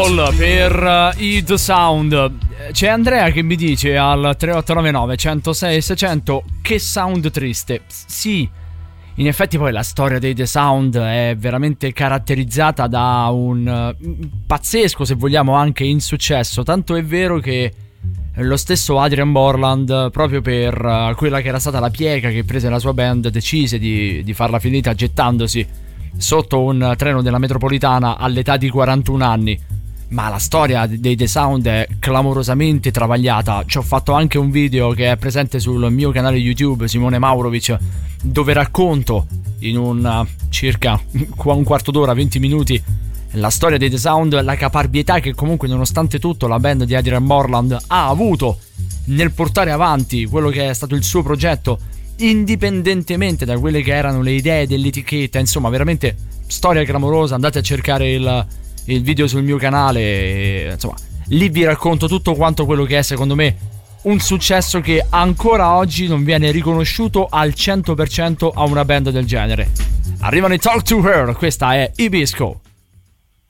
Per i The Sound. C'è Andrea che mi dice al 3899 106 600 che sound triste. Sì, in effetti poi la storia dei The Sound è veramente caratterizzata da un pazzesco, se vogliamo, anche insuccesso. Tanto è vero che lo stesso Adrian Borland, proprio per quella che era stata la piega che prese la sua band, decise di farla finita gettandosi sotto un treno della metropolitana all'età di 41 anni. Ma la storia dei The Sound è clamorosamente travagliata. Ci ho fatto anche un video che è presente sul mio canale YouTube, Simone Maurovic, dove racconto in un circa un quarto d'ora, 20 minuti, la storia dei The Sound, la caparbietà che comunque nonostante tutto la band di Adrian Borland ha avuto nel portare avanti quello che è stato il suo progetto, indipendentemente da quelle che erano le idee dell'etichetta. Insomma, veramente storia clamorosa. Andate a cercare il video sul mio canale e, insomma, lì vi racconto tutto quanto quello che è, secondo me, un successo che ancora oggi non viene riconosciuto al 100% a una band del genere. Arrivano i Talk to Her, questa è Ibisco.